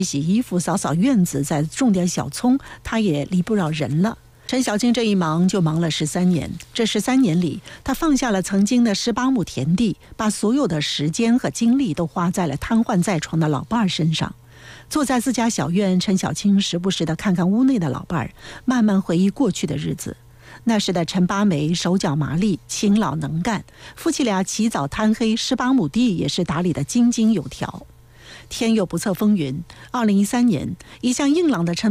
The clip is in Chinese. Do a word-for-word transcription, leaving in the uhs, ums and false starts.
洗衣服、扫扫院子，再种点小葱，他也离不了人了。陈小青这一忙就忙了十三年，这十三年里，他放下了曾经的十八亩田地，把所有的时间和精力都花在了瘫痪在床的老伴儿身上。坐在自家小院，陈小青时不时地看看屋内的老伴儿，慢慢回忆过去的日子。那时的陈八梅手脚麻利，勤劳能干，夫妻俩起早贪黑，十八亩地也是打理得井井有条。天有不测风云，二零一三年，一向硬朗的陈